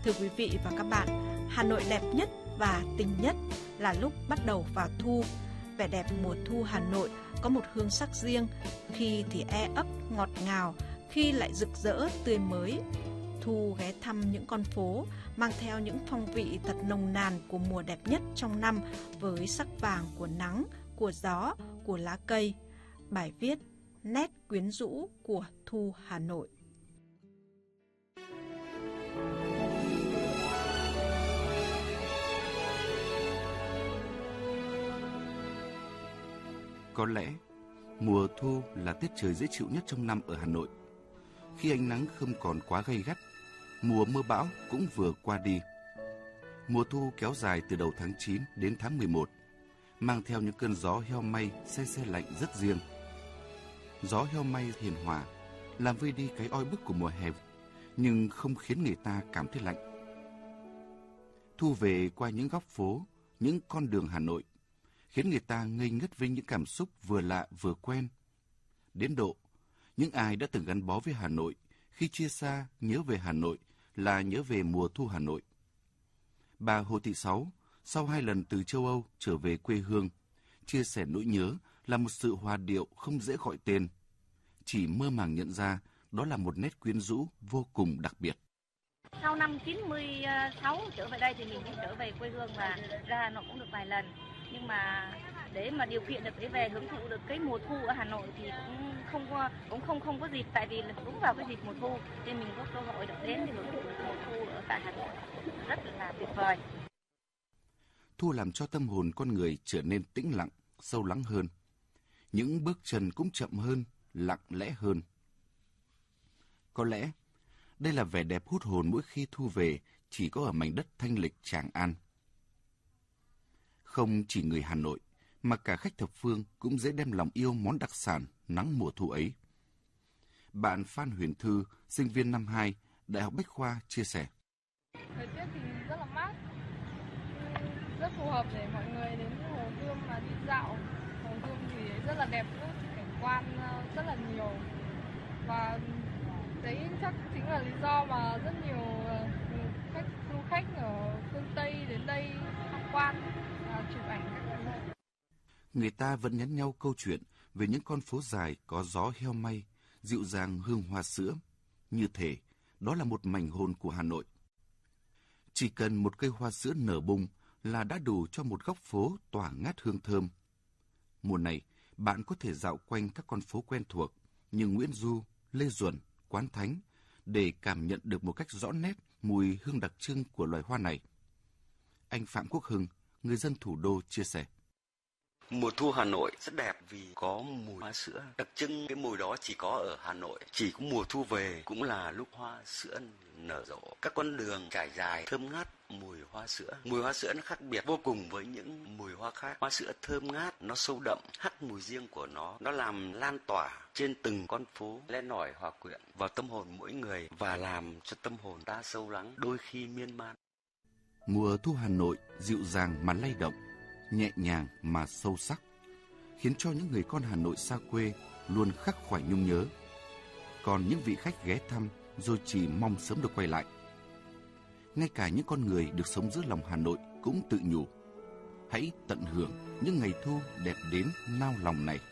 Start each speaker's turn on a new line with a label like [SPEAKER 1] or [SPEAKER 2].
[SPEAKER 1] Thưa quý vị và các bạn, Hà Nội đẹp nhất và tình nhất là lúc bắt đầu vào thu. Vẻ đẹp mùa thu Hà Nội có một hương sắc riêng, khi thì ấp ngọt ngào, khi lại rực rỡ tươi mới. Thu ghé thăm những con phố mang theo những phong vị thật nồng nàn của mùa đẹp nhất trong năm, với sắc vàng của nắng, của gió, của lá cây. Bài viết Nét quyến rũ của thu Hà Nội.
[SPEAKER 2] Có lẽ mùa thu là tiết trời dễ chịu nhất trong năm ở Hà Nội. Khi ánh nắng không còn quá gay gắt, mùa mưa bão cũng vừa qua đi. Mùa thu kéo dài từ đầu tháng 9 đến tháng 11, mang theo những cơn gió heo may se lạnh rất riêng. Gió heo may hiền hòa, làm vơi đi cái oi bức của mùa hè, nhưng không khiến người ta cảm thấy lạnh. Thu về qua những góc phố, những con đường Hà Nội, khiến người ta ngây ngất với những cảm xúc vừa lạ vừa quen. Đến độ, những ai đã từng gắn bó với Hà Nội, khi chia xa nhớ về Hà Nội là nhớ về mùa thu Hà Nội. Bà Hồ Thị Sáu, sau 2 lần từ châu Âu trở về quê hương, chia sẻ nỗi nhớ là một sự hòa điệu không dễ gọi tên. Chỉ mơ màng nhận ra đó là một nét quyến rũ vô cùng đặc biệt.
[SPEAKER 3] Sau năm 96 trở về đây thì mình cũng trở về quê hương và ra Hà Nội cũng được vài lần. Nhưng mà để mà điều kiện được để về hưởng thụ được cái mùa thu ở Hà Nội thì cũng không có dịp, tại vì đúng vào cái dịp mùa thu nên mình có cơ hội được đến để hưởng thụ được mùa thu ở tại Hà Nội rất là tuyệt vời.
[SPEAKER 2] Thu làm cho tâm hồn con người trở nên tĩnh lặng, sâu lắng hơn. Những bước chân cũng chậm hơn, lặng lẽ hơn. Có lẽ đây là vẻ đẹp hút hồn mỗi khi thu về chỉ có ở mảnh đất thanh lịch Tràng An. Không chỉ người Hà Nội, mà cả khách thập phương cũng dễ đem lòng yêu món đặc sản nắng mùa thu ấy. Bạn Phan Huyền Thư, sinh viên năm 2, Đại học Bách Khoa chia sẻ.
[SPEAKER 4] Thời tiết thì rất là mát, rất phù hợp để mọi người đến Hồ Gươm mà đi dạo. Hồ Gươm thì rất là đẹp, cảnh quan rất là nhiều. Và đấy chắc chính là lý do mà rất nhiều du khách ở phương Tây đến đây tham quan và chụp ảnh các thứ.
[SPEAKER 2] Người ta vẫn nhắn nhau câu chuyện về những con phố dài có gió heo may, dịu dàng hương hoa sữa. Như thể đó là một mảnh hồn của Hà Nội. Chỉ cần một cây hoa sữa nở bung là đã đủ cho một góc phố tỏa ngát hương thơm. Mùa này, bạn có thể dạo quanh các con phố quen thuộc như Nguyễn Du, Lê Duẩn, Quán Thánh để cảm nhận được một cách rõ nét mùi hương đặc trưng của loài hoa này. Anh Phạm Quốc Hưng, người dân thủ đô chia sẻ.
[SPEAKER 5] Mùa thu Hà Nội rất đẹp vì có mùi hoa sữa. Đặc trưng cái mùi đó chỉ có ở Hà Nội. Chỉ có mùa thu về cũng là lúc hoa sữa nở rộ. Các con đường trải dài thơm ngát mùi hoa sữa. Mùi hoa sữa nó khác biệt vô cùng với những mùi hoa khác. Hoa sữa thơm ngát, nó sâu đậm, hắt mùi riêng của nó. Nó làm lan tỏa trên từng con phố, len lỏi hòa quyện vào tâm hồn mỗi người và làm cho tâm hồn ta sâu lắng, đôi khi miên man.
[SPEAKER 2] Mùa thu Hà Nội dịu dàng mà lay động, nhẹ nhàng mà sâu sắc, khiến cho những người con Hà Nội xa quê luôn khắc khoải nhung nhớ. Còn những vị khách ghé thăm rồi chỉ mong sớm được quay lại. Ngay cả những con người được sống giữa lòng Hà Nội cũng tự nhủ, hãy tận hưởng những ngày thu đẹp đến nao lòng này.